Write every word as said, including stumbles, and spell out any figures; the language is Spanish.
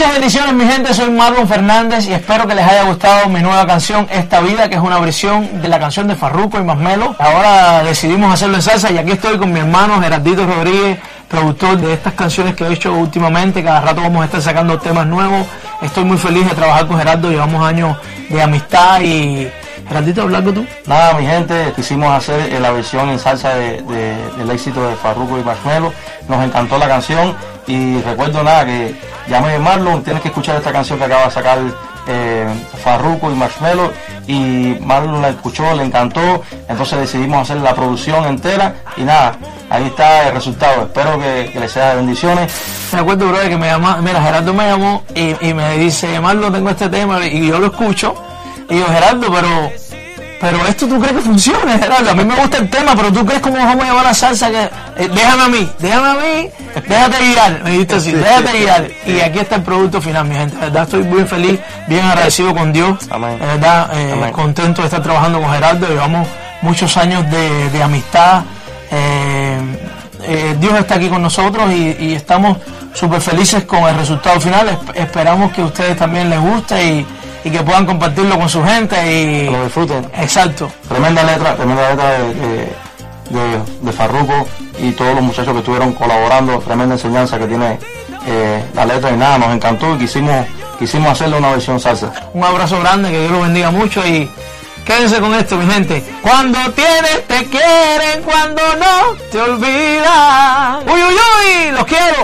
Muchas bendiciones, mi gente. Soy Marlon Fernández y espero que les haya gustado mi nueva canción Esta Vida, que es una versión de la canción de Farruko y Masmelo. Ahora decidimos hacerlo en salsa y aquí estoy con mi hermano Gerardito Rodríguez, productor de estas canciones que he hecho últimamente. Cada rato vamos a estar sacando temas nuevos. Estoy muy feliz de trabajar con Gerardo. Llevamos años de amistad y... Gerardito, ¿hablas tú? Nada, mi gente, quisimos hacer eh, la versión en salsa de, de, del éxito de Farruko y Masmelo. Nos encantó la canción y recuerdo nada que llamé a Marlon, tienes que escuchar esta canción que acaba de sacar eh, Farruko y Masmelo, y Marlon la escuchó, le encantó, entonces decidimos hacer la producción entera y nada, ahí está el resultado. Espero que, que les sea de bendiciones. Me acuerdo, bro, que me llama, mira, Gerardo me llamó y, y me dice, Marlon, tengo este tema, y yo lo escucho. Y yo, Gerardo, pero, pero esto tú crees que funcione, Gerardo. A mí me gusta el tema, pero tú crees cómo vamos a llevar la salsa. Que, eh, déjame a mí, déjame a mí, déjate guiar. Me dijiste así, déjate guiar. Y aquí está el producto final, mi gente. De verdad, estoy muy feliz, bien agradecido con Dios. Amén. De verdad, eh, contento de estar trabajando con Gerardo. Llevamos muchos años de, de amistad. Eh, eh, Dios está aquí con nosotros y, y estamos súper felices con el resultado final. Esp- esperamos que a ustedes también les guste y y que puedan compartirlo con su gente y que lo disfruten. Exacto. Tremenda letra, tremenda letra de, de, de, de Farruko y todos los muchachos que estuvieron colaborando. Tremenda enseñanza que tiene eh, la letra y nada, nos encantó y quisimos, quisimos hacerle una versión salsa. Un abrazo grande, que Dios los bendiga mucho y quédense con esto, mi gente. Cuando tienes te quieren, cuando no te olvidan. Uy, uy, uy, los quiero.